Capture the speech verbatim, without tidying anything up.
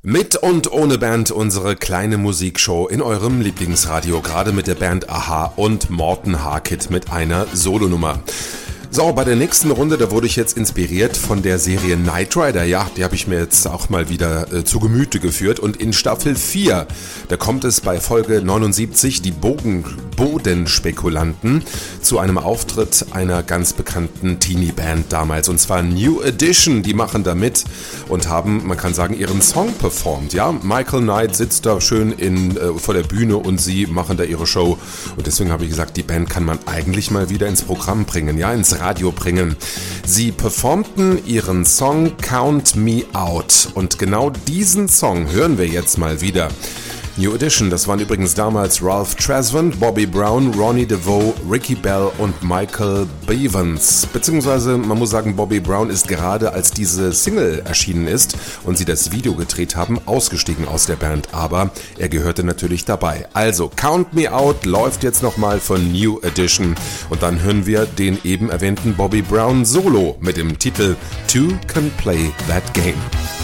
Mit und ohne Band unsere kleine Musikshow in eurem Lieblingsradio, gerade mit der Band a-ha und Morten Harkett mit einer Solonummer. So, bei der nächsten Runde, da wurde ich jetzt inspiriert von der Serie Knight Rider. Ja, die habe ich mir jetzt auch mal wieder äh, zu Gemüte geführt. Und in Staffel vier, da kommt es bei Folge neunundsiebzig, die Bogen, Bodenspekulanten, zu einem Auftritt einer ganz bekannten Teenie-Band damals. Und zwar New Edition, die machen da mit und haben, man kann sagen, ihren Song performt. Ja, Michael Knight sitzt da schön in, äh, vor der Bühne und sie machen da ihre Show. Und deswegen habe ich gesagt, die Band kann man eigentlich mal wieder ins Programm bringen, ja, ins Radio bringen. Sie performten ihren Song Count Me Out und genau diesen Song hören wir jetzt mal wieder. New Edition, das waren übrigens damals Ralph Tresvant, Bobby Brown, Ronnie DeVoe, Ricky Bell und Michael Bevans. Beziehungsweise, man muss sagen, Bobby Brown ist gerade, als diese Single erschienen ist und sie das Video gedreht haben, ausgestiegen aus der Band, aber er gehörte natürlich dabei. Also, Count Me Out läuft jetzt nochmal von New Edition und dann hören wir den eben erwähnten Bobby Brown Solo mit dem Titel Two Can Play That Game.